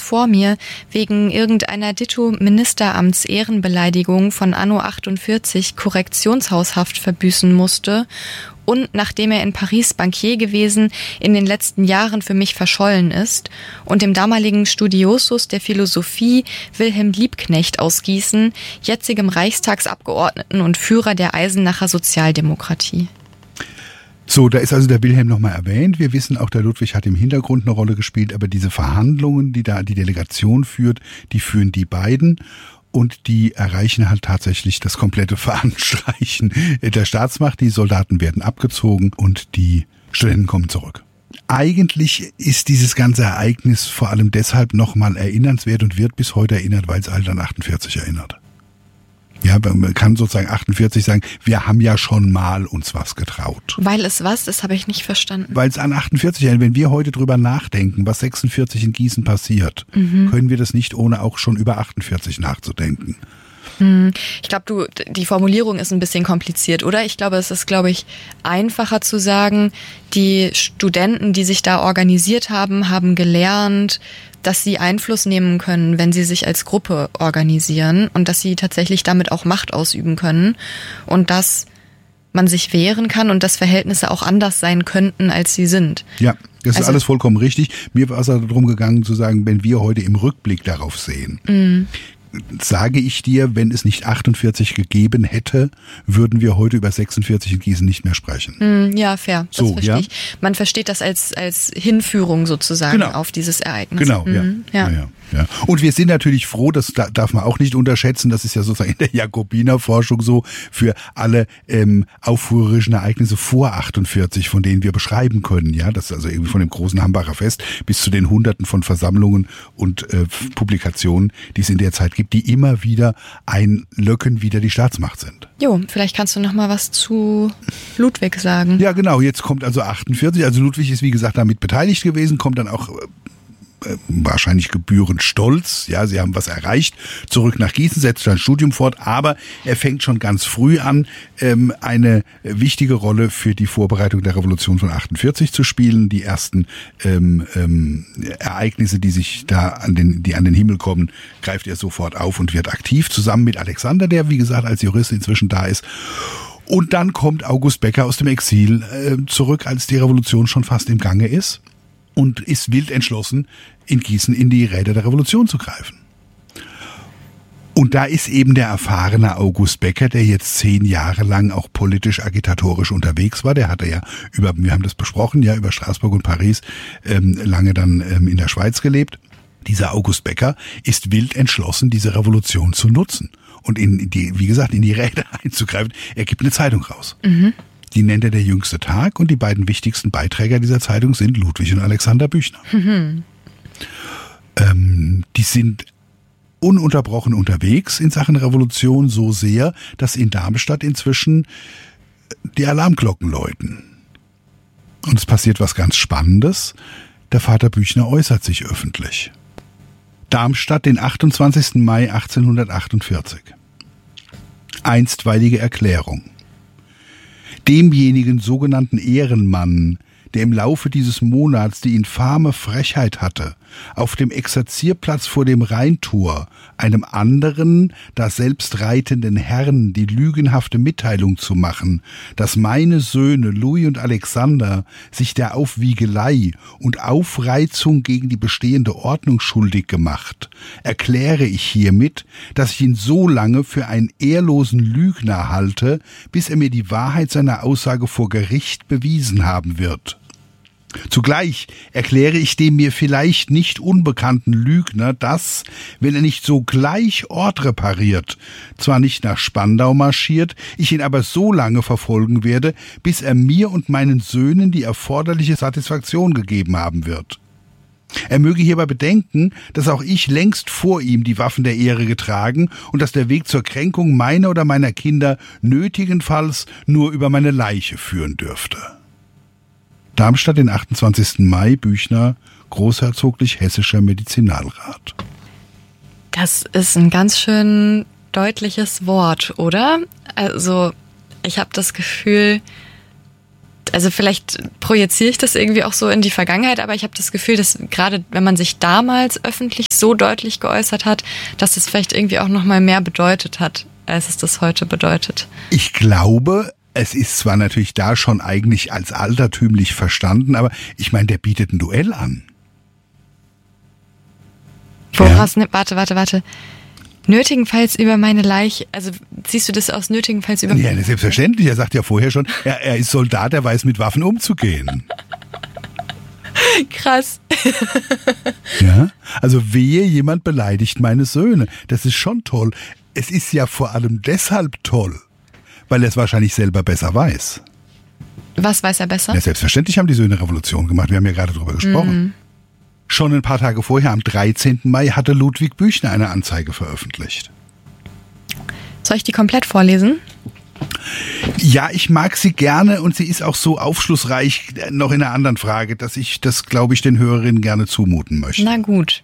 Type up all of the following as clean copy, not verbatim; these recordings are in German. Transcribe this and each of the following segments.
vor mir wegen irgendeiner ditto Ministeramts-Ehrenbeleidigung von Anno 48 Korrektionshaushaft verbüßen musste und nachdem er in Paris Bankier gewesen, in den letzten Jahren für mich verschollen ist und dem damaligen Studiosus der Philosophie Wilhelm Liebknecht aus Gießen, jetzigem Reichstagsabgeordneten und Führer der Eisenacher Sozialdemokratie. So, da ist also der Wilhelm nochmal erwähnt. Wir wissen auch, der Ludwig hat im Hintergrund eine Rolle gespielt, aber diese Verhandlungen, die da die Delegation führt, die führen die beiden. Und die erreichen halt tatsächlich das komplette Fahnenstreichen der Staatsmacht. Die Soldaten werden abgezogen und die Studenten kommen zurück. Eigentlich ist dieses ganze Ereignis vor allem deshalb nochmal erinnernswert und wird bis heute erinnert, weil es halt an 48 erinnert. Ja, man kann sozusagen 48 sagen, wir haben ja schon mal uns was getraut. Weil es was? Das habe ich nicht verstanden. Weil es an 48 erinnert. Wenn wir heute drüber nachdenken, was 46 in Gießen passiert, können wir das nicht, ohne auch schon über 48 nachzudenken. Ich glaube, die Formulierung ist ein bisschen kompliziert, oder? Ich glaube, es ist, einfacher zu sagen, die Studenten, die sich da organisiert haben, haben gelernt, dass sie Einfluss nehmen können, wenn sie sich als Gruppe organisieren und dass sie tatsächlich damit auch Macht ausüben können und dass man sich wehren kann und dass Verhältnisse auch anders sein könnten, als sie sind. Ja, das ist alles vollkommen richtig. Mir war es darum gegangen zu sagen, wenn wir heute im Rückblick darauf sehen, sage ich dir, wenn es nicht 48 gegeben hätte, würden wir heute über 46 in Gießen nicht mehr sprechen. Ja, fair. Das verstehe ich. Man versteht das als Hinführung sozusagen auf dieses Ereignis. Genau, ja. Und wir sind natürlich froh, das darf man auch nicht unterschätzen, das ist ja sozusagen in der Jakobinerforschung so, für alle aufrührerischen Ereignisse vor 48, von denen wir beschreiben können. Ja, das ist also irgendwie von dem großen Hambacher Fest bis zu den Hunderten von Versammlungen und Publikationen, die es in der Zeit gibt, die immer wieder ein Löcken wieder die Staatsmacht sind. Jo, vielleicht kannst du noch mal was zu Ludwig sagen. Ja, genau, jetzt kommt also 48, also Ludwig ist wie gesagt damit beteiligt gewesen, kommt dann auch wahrscheinlich gebührend stolz, ja, sie haben was erreicht, zurück nach Gießen, setzt sein Studium fort, aber er fängt schon ganz früh an, eine wichtige Rolle für die Vorbereitung der Revolution von 48 zu spielen. Die ersten Ereignisse, die sich da an den Himmel kommen, greift er sofort auf und wird aktiv, zusammen mit Alexander, der wie gesagt als Jurist inzwischen da ist. Und dann kommt August Becker aus dem Exil zurück, als die Revolution schon fast im Gange ist. Und ist wild entschlossen, in Gießen in die Räder der Revolution zu greifen. Und da ist eben der erfahrene August Becker, der jetzt 10 Jahre lang auch politisch agitatorisch unterwegs war. Der hatte ja wir haben das besprochen, ja, über Straßburg und Paris lange dann in der Schweiz gelebt. Dieser August Becker ist wild entschlossen, diese Revolution zu nutzen und wie gesagt, in die Räder einzugreifen. Er gibt eine Zeitung raus. Die nennt er der jüngste Tag und die beiden wichtigsten Beiträger dieser Zeitung sind Ludwig und Alexander Büchner. Die sind ununterbrochen unterwegs in Sachen Revolution, so sehr, dass in Darmstadt inzwischen die Alarmglocken läuten. Und es passiert was ganz Spannendes. Der Vater Büchner äußert sich öffentlich. Darmstadt, den 28. Mai 1848. Einstweilige Erklärung. Demjenigen sogenannten Ehrenmann, der im Laufe dieses Monats die infame Frechheit hatte, auf dem Exerzierplatz vor dem Rheintor einem anderen, daselbst reitenden Herrn die lügenhafte Mitteilung zu machen, dass meine Söhne Louis und Alexander sich der Aufwiegelei und Aufreizung gegen die bestehende Ordnung schuldig gemacht, erkläre ich hiermit, dass ich ihn so lange für einen ehrlosen Lügner halte, bis er mir die Wahrheit seiner Aussage vor Gericht bewiesen haben wird. Zugleich erkläre ich dem mir vielleicht nicht unbekannten Lügner, dass, wenn er nicht sogleich Ort repariert, zwar nicht nach Spandau marschiert, ich ihn aber so lange verfolgen werde, bis er mir und meinen Söhnen die erforderliche Satisfaktion gegeben haben wird. Er möge hierbei bedenken, dass auch ich längst vor ihm die Waffen der Ehre getragen und dass der Weg zur Kränkung meiner oder meiner Kinder nötigenfalls nur über meine Leiche führen dürfte. Darmstadt, den 28. Mai, Büchner, Großherzoglich-Hessischer Medizinalrat. Das ist ein ganz schön deutliches Wort, oder? Also, ich habe das Gefühl, Also vielleicht projiziere ich das irgendwie auch so in die Vergangenheit, aber ich habe das Gefühl, dass gerade wenn man sich damals öffentlich so deutlich geäußert hat, dass es vielleicht irgendwie auch nochmal mehr bedeutet hat, als es das heute bedeutet. Ich glaube, es ist zwar natürlich da schon eigentlich als altertümlich verstanden, aber ich meine, der bietet ein Duell an. Woraus, ja. Warte. Nötigenfalls über meine Leiche, also siehst du das aus nötigenfalls über... Ja, selbstverständlich, er sagt ja vorher schon, er ist Soldat, er weiß mit Waffen umzugehen. Krass. Ja, also wehe, jemand beleidigt meine Söhne. Das ist schon toll. Es ist ja vor allem deshalb toll, weil er es wahrscheinlich selber besser weiß. Was weiß er besser? Ja, selbstverständlich haben die Söhne Revolution gemacht, wir haben ja gerade drüber gesprochen. Schon ein paar Tage vorher, am 13. Mai, hatte Ludwig Büchner eine Anzeige veröffentlicht. Soll ich die komplett vorlesen? Ja, ich mag sie gerne und sie ist auch so aufschlussreich, noch in einer anderen Frage, dass ich das, glaube ich, den Hörerinnen gerne zumuten möchte. Na gut.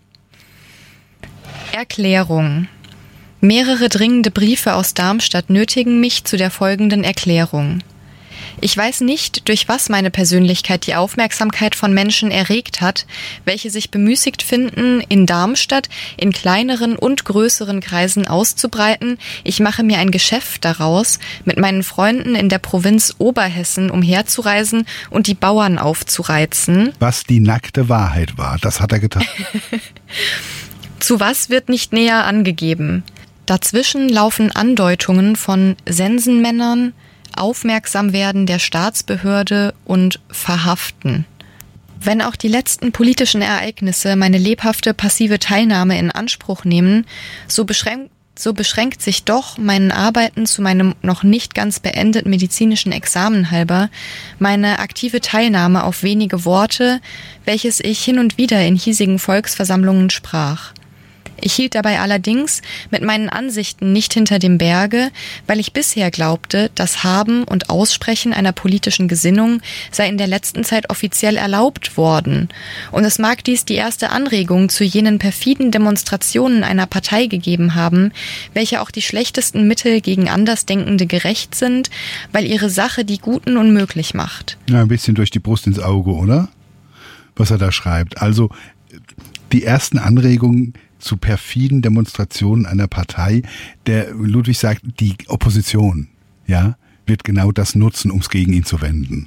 Erklärung. Mehrere dringende Briefe aus Darmstadt nötigen mich zu der folgenden Erklärung. Ich weiß nicht, durch was meine Persönlichkeit die Aufmerksamkeit von Menschen erregt hat, welche sich bemüßigt finden, in Darmstadt in kleineren und größeren Kreisen auszubreiten. Ich mache mir ein Geschäft daraus, mit meinen Freunden in der Provinz Oberhessen umherzureisen und die Bauern aufzureizen. Was die nackte Wahrheit war, das hat er getan. Zu was wird nicht näher angegeben. Dazwischen laufen Andeutungen von Sensenmännern, Aufmerksamwerden der Staatsbehörde und Verhaften. Wenn auch die letzten politischen Ereignisse meine lebhafte passive Teilnahme in Anspruch nehmen, so beschränkt sich doch meinen Arbeiten zu meinem noch nicht ganz beendeten medizinischen Examen halber meine aktive Teilnahme auf wenige Worte, welches ich hin und wieder in hiesigen Volksversammlungen sprach. Ich hielt dabei allerdings mit meinen Ansichten nicht hinter dem Berge, weil ich bisher glaubte, das Haben und Aussprechen einer politischen Gesinnung sei in der letzten Zeit offiziell erlaubt worden. Und es mag dies die erste Anregung zu jenen perfiden Demonstrationen einer Partei gegeben haben, welche auch die schlechtesten Mittel gegen Andersdenkende gerecht sind, weil ihre Sache die Guten unmöglich macht. Ja, ein bisschen durch die Brust ins Auge, oder? Was er da schreibt. Also, die ersten Anregungen zu perfiden Demonstrationen einer Partei, der Ludwig sagt, die Opposition, ja, wird genau das nutzen, um es gegen ihn zu wenden.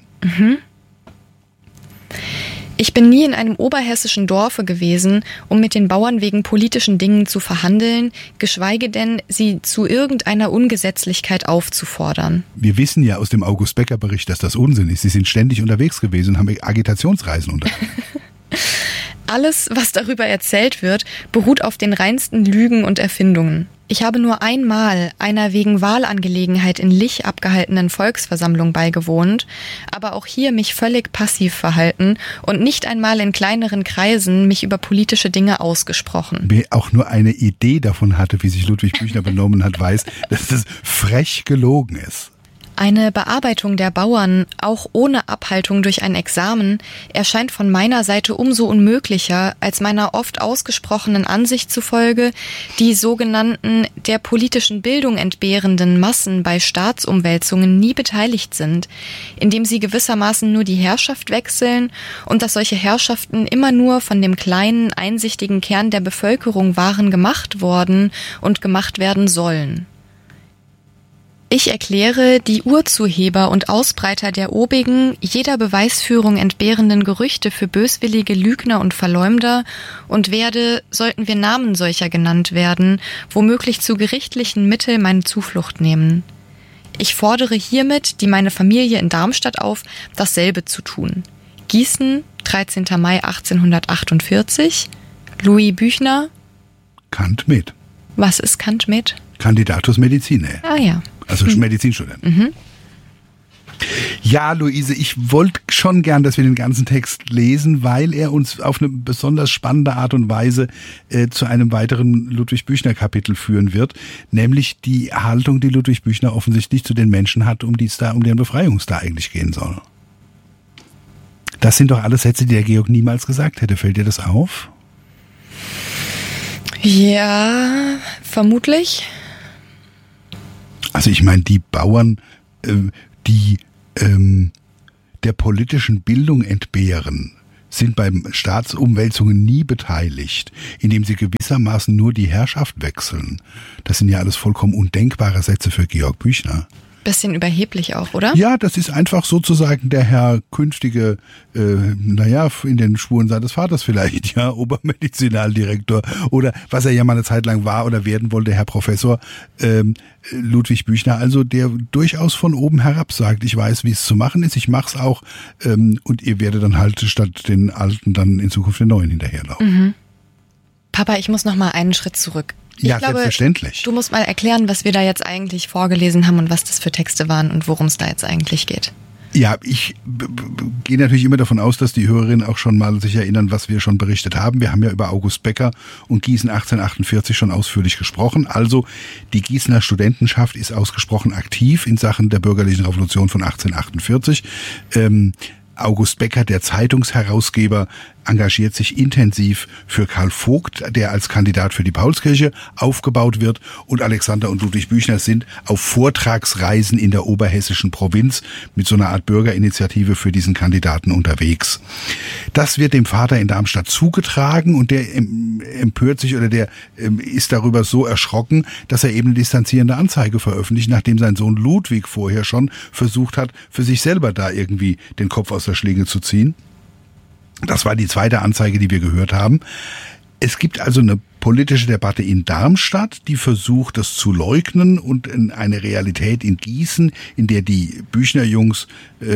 Ich bin nie in einem oberhessischen Dorfe gewesen, um mit den Bauern wegen politischen Dingen zu verhandeln, geschweige denn, sie zu irgendeiner Ungesetzlichkeit aufzufordern. Wir wissen ja aus dem August-Becker-Bericht, dass das Unsinn ist. Sie sind ständig unterwegs gewesen und haben Agitationsreisen unternommen. Alles, was darüber erzählt wird, beruht auf den reinsten Lügen und Erfindungen. Ich habe nur einmal einer wegen Wahlangelegenheit in Lich abgehaltenen Volksversammlung beigewohnt, aber auch hier mich völlig passiv verhalten und nicht einmal in kleineren Kreisen mich über politische Dinge ausgesprochen. Wer auch nur eine Idee davon hatte, wie sich Ludwig Büchner benommen hat, weiß, dass das frech gelogen ist. Eine Bearbeitung der Bauern, auch ohne Abhaltung durch ein Examen, erscheint von meiner Seite umso unmöglicher, als meiner oft ausgesprochenen Ansicht zufolge die sogenannten der politischen Bildung entbehrenden Massen bei Staatsumwälzungen nie beteiligt sind, indem sie gewissermaßen nur die Herrschaft wechseln und dass solche Herrschaften immer nur von dem kleinen, einsichtigen Kern der Bevölkerung waren gemacht worden und gemacht werden sollen. Ich erkläre die Urzuheber und Ausbreiter der obigen, jeder Beweisführung entbehrenden Gerüchte für böswillige Lügner und Verleumder und werde, sollten wir Namen solcher genannt werden, womöglich zu gerichtlichen Mitteln meine Zuflucht nehmen. Ich fordere hiermit die meine Familie in Darmstadt auf, dasselbe zu tun. Gießen, 13. Mai 1848, Louis Büchner. Kant med. Was ist Kant med? Candidatus Medicinae. Ah ja. Also Medizinstudent. Ja, Luise, ich wollte schon gern, dass wir den ganzen Text lesen, weil er uns auf eine besonders spannende Art und Weise zu einem weiteren Ludwig Büchner-Kapitel führen wird, nämlich die Haltung, die Ludwig Büchner offensichtlich zu den Menschen hat, um deren Befreiung es da eigentlich gehen soll. Das sind doch alles Sätze, die der Georg niemals gesagt hätte. Fällt dir das auf? Ja, vermutlich. Also ich meine, die Bauern, der der politischen Bildung entbehren, sind beim Staatsumwälzungen nie beteiligt, indem sie gewissermaßen nur die Herrschaft wechseln. Das sind ja alles vollkommen undenkbare Sätze für Georg Büchner. Bisschen überheblich auch, oder? Ja, das ist einfach sozusagen der Herr künftige, in den Spuren seines Vaters vielleicht, ja, Obermedizinaldirektor oder was er ja mal eine Zeit lang war oder werden wollte, Herr Professor Ludwig Büchner, also der durchaus von oben herab sagt, ich weiß, wie es zu machen ist, ich mach's auch und ihr werdet dann halt statt den Alten dann in Zukunft den Neuen hinterherlaufen. Mhm. Papa, ich muss noch mal einen Schritt zurück. Ich glaube, selbstverständlich. Du musst mal erklären, was wir da jetzt eigentlich vorgelesen haben und was das für Texte waren und worum es da jetzt eigentlich geht. Ja, ich gehe natürlich immer davon aus, dass die Hörerinnen auch schon mal sich erinnern, was wir schon berichtet haben. Wir haben ja über August Becker und Gießen 1848 schon ausführlich gesprochen. Also die Gießener Studentenschaft ist ausgesprochen aktiv in Sachen der bürgerlichen Revolution von 1848. August Becker, der Zeitungsherausgeber, engagiert sich intensiv für Karl Vogt, der als Kandidat für die Paulskirche aufgebaut wird. Und Alexander und Ludwig Büchner sind auf Vortragsreisen in der oberhessischen Provinz mit so einer Art Bürgerinitiative für diesen Kandidaten unterwegs. Das wird dem Vater in Darmstadt zugetragen und der empört sich oder der ist darüber so erschrocken, dass er eben eine distanzierende Anzeige veröffentlicht, nachdem sein Sohn Ludwig vorher schon versucht hat, für sich selber da irgendwie den Kopf aus der Schlinge zu ziehen. Das war die zweite Anzeige, die wir gehört haben. Es gibt also eine politische Debatte in Darmstadt, die versucht, das zu leugnen und eine Realität in Gießen, in der die Büchner-Jungs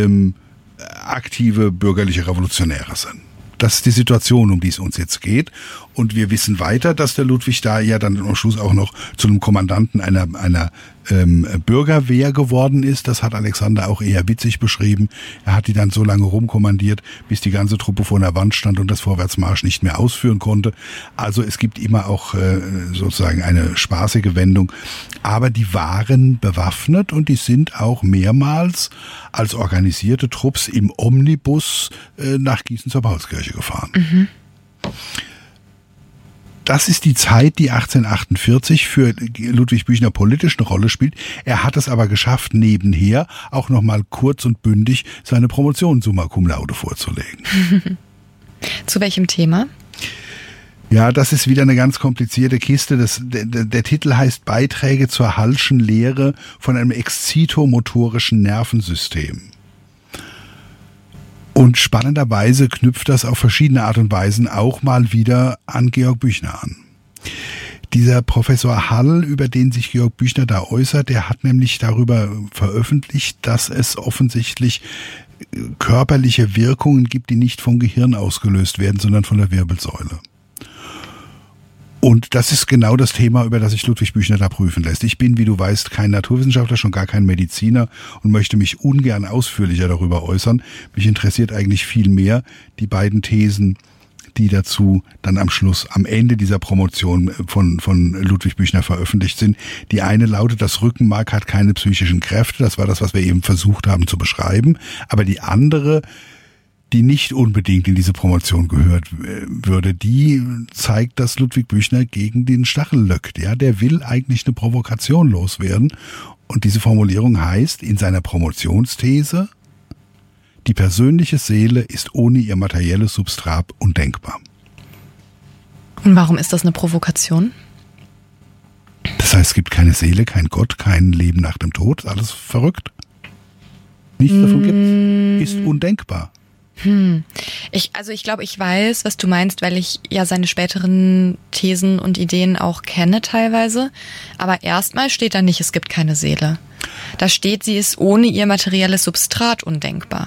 aktive bürgerliche Revolutionäre sind. Das ist die Situation, um die es uns jetzt geht. Und wir wissen weiter, dass der Ludwig da ja dann am Schluss auch noch zu einem Kommandanten einer Bürgerwehr geworden ist. Das hat Alexander auch eher witzig beschrieben. Er hat die dann so lange rumkommandiert, bis die ganze Truppe vor der Wand stand und das Vorwärtsmarsch nicht mehr ausführen konnte. Also es gibt immer auch sozusagen eine spaßige Wendung. Aber die waren bewaffnet und die sind auch mehrmals als organisierte Trupps im Omnibus nach Gießen zur Paulskirche gefahren. Mhm. Das ist die Zeit, die 1848 für Ludwig Büchner politisch eine Rolle spielt. Er hat es aber geschafft, nebenher auch nochmal kurz und bündig seine Promotion summa cum laude vorzulegen. Zu welchem Thema? Ja, das ist wieder eine ganz komplizierte Kiste. Der Titel heißt Beiträge zur Hallschen Lehre von einem exzitomotorischen Nervensystem. Und spannenderweise knüpft das auf verschiedene Art und Weisen auch mal wieder an Georg Büchner an. Dieser Professor Hall, über den sich Georg Büchner da äußert, der hat nämlich darüber veröffentlicht, dass es offensichtlich körperliche Wirkungen gibt, die nicht vom Gehirn ausgelöst werden, sondern von der Wirbelsäule. Und das ist genau das Thema, über das sich Ludwig Büchner da prüfen lässt. Ich bin, wie du weißt, kein Naturwissenschaftler, schon gar kein Mediziner und möchte mich ungern ausführlicher darüber äußern. Mich interessiert eigentlich viel mehr die beiden Thesen, die dazu dann am Schluss, am Ende dieser Promotion von Ludwig Büchner veröffentlicht sind. Die eine lautet, das Rückenmark hat keine psychischen Kräfte. Das war das, was wir eben versucht haben zu beschreiben. Aber die andere, die nicht unbedingt in diese Promotion gehört würde, die zeigt, dass Ludwig Büchner gegen den Stachel löckt. Ja, der will eigentlich eine Provokation loswerden. Und diese Formulierung heißt in seiner Promotionsthese, die persönliche Seele ist ohne ihr materielles Substrat undenkbar. Und warum ist das eine Provokation? Das heißt, es gibt keine Seele, kein Gott, kein Leben nach dem Tod, alles verrückt. Nichts davon gibt, ist undenkbar. Ich glaube, ich weiß, was du meinst, weil ich ja seine späteren Thesen und Ideen auch kenne teilweise. Aber erstmal steht da nicht, es gibt keine Seele. Da steht, sie ist ohne ihr materielles Substrat undenkbar.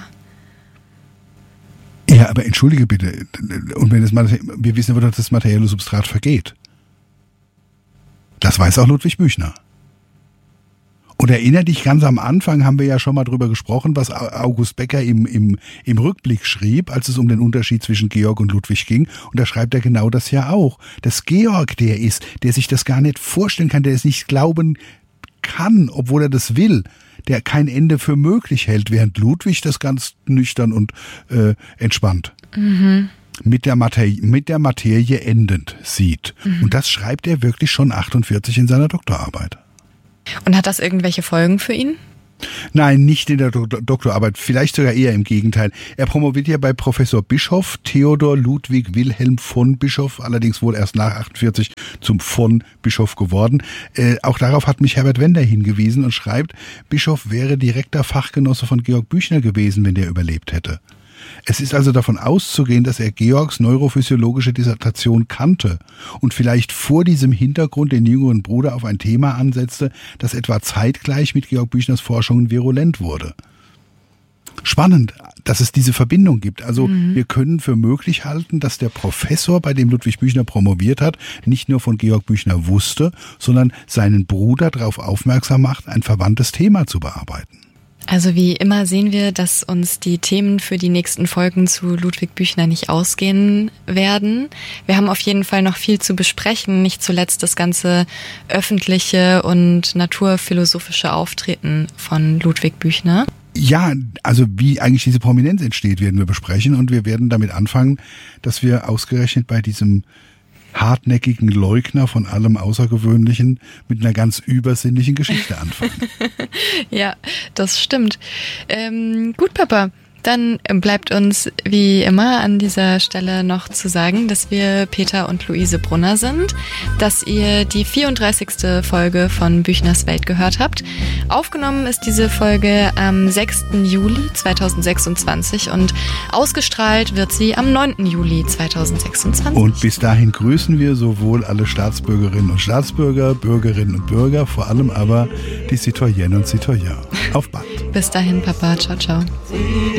Ja, aber entschuldige bitte. Und wir wissen aber, dass das materielle Substrat vergeht. Das weiß auch Ludwig Büchner. Und erinnere dich, ganz am Anfang haben wir ja schon mal drüber gesprochen, was August Becker im Rückblick schrieb, als es um den Unterschied zwischen Georg und Ludwig ging. Und da schreibt er genau das ja auch. Dass Georg der ist, der sich das gar nicht vorstellen kann, der es nicht glauben kann, obwohl er das will, der kein Ende für möglich hält, während Ludwig das ganz nüchtern und entspannt mit der Materie endend sieht. Und das schreibt er wirklich schon 48 in seiner Doktorarbeit. Und hat das irgendwelche Folgen für ihn? Nein, nicht in der Doktorarbeit, vielleicht sogar eher im Gegenteil. Er promoviert ja bei Professor Bischoff, Theodor Ludwig Wilhelm von Bischoff, allerdings wohl erst nach 48 zum von Bischoff geworden. Auch darauf hat mich Herbert Wender hingewiesen und schreibt, Bischoff wäre direkter Fachgenosse von Georg Büchner gewesen, wenn der überlebt hätte. Es ist also davon auszugehen, dass er Georgs neurophysiologische Dissertation kannte und vielleicht vor diesem Hintergrund den jüngeren Bruder auf ein Thema ansetzte, das etwa zeitgleich mit Georg Büchners Forschungen virulent wurde. Spannend, dass es diese Verbindung gibt. Also wir können für möglich halten, dass der Professor, bei dem Ludwig Büchner promoviert hat, nicht nur von Georg Büchner wusste, sondern seinen Bruder darauf aufmerksam macht, ein verwandtes Thema zu bearbeiten. Also wie immer sehen wir, dass uns die Themen für die nächsten Folgen zu Ludwig Büchner nicht ausgehen werden. Wir haben auf jeden Fall noch viel zu besprechen, nicht zuletzt das ganze öffentliche und naturphilosophische Auftreten von Ludwig Büchner. Ja, also wie eigentlich diese Prominenz entsteht, werden wir besprechen und wir werden damit anfangen, dass wir ausgerechnet bei diesem hartnäckigen Leugner von allem Außergewöhnlichen mit einer ganz übersinnlichen Geschichte anfangen. Ja, das stimmt. Gut, Papa. Dann bleibt uns wie immer an dieser Stelle noch zu sagen, dass wir Peter und Luise Brunner sind, dass ihr die 34. Folge von Büchners Welt gehört habt. Aufgenommen ist diese Folge am 6. Juli 2026 und ausgestrahlt wird sie am 9. Juli 2026. Und bis dahin grüßen wir sowohl alle Staatsbürgerinnen und Staatsbürger, Bürgerinnen und Bürger, vor allem aber die Citoyennes und Citoyens. Auf bald. Bis dahin, Papa. Ciao, ciao.